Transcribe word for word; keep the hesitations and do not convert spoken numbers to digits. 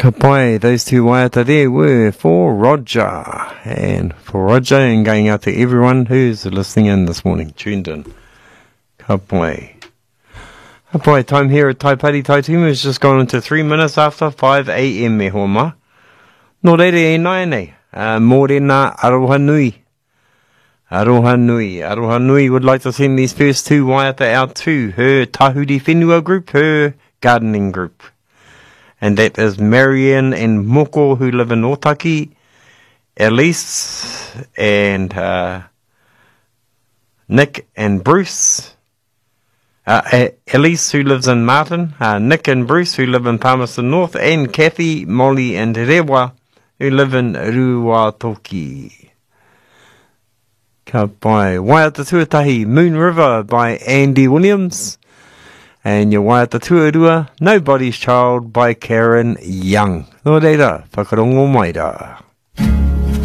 Ka pai, those two waiata there were for Roger. And for Roger, and going out to everyone who's listening in this morning, tuned in. Ka pai. Ka pai, time here at Taipari Taitumu has just gone into three minutes after five a.m. me hoa ma. No reire e nai nei. Uh, Mōrena Aroha Nui. Aroha Nui. Aroha Nui would like to send these first two waiata out to her Tahuri Whenua group, her gardening group. And that is Marianne and Moko, who live in Otaki, Elise and uh, Nick and Bruce, uh, Elise, who lives in Martin, uh, Nick and Bruce, who live in Palmerston North, and Kathy, Molly and Rewa, who live in Ruatoki. Ka pai. Waiata Tuatahi, Moon River by Andy Williams. And your Waiata Tuarua, Nobody's Child by Karen Young. No reira, whakarongo mai ra.